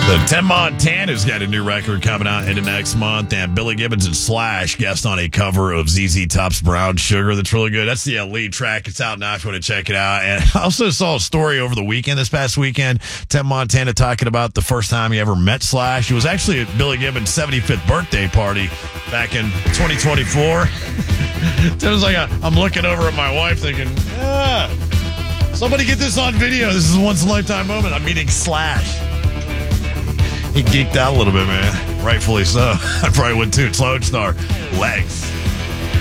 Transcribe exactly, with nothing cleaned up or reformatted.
The Tim Montana's got a new record coming out into next month, and Billy Gibbons and Slash guest on a cover of Z Z Top's Brown Sugar. That's really good. That's the lead track. It's out now if you want to check it out. And I also saw a story over the weekend, this past weekend, Tim Montana talking about the first time he ever met Slash. It was actually at Billy Gibbons' seventy-fifth birthday party back in twenty twenty-four. Tim was like, I'm looking over at my wife thinking, ah, somebody get this on video. This is a once-in-a-lifetime moment. I'm meeting Slash. He geeked out a little bit, man. Rightfully so. I probably would too. Lone Star. Legs.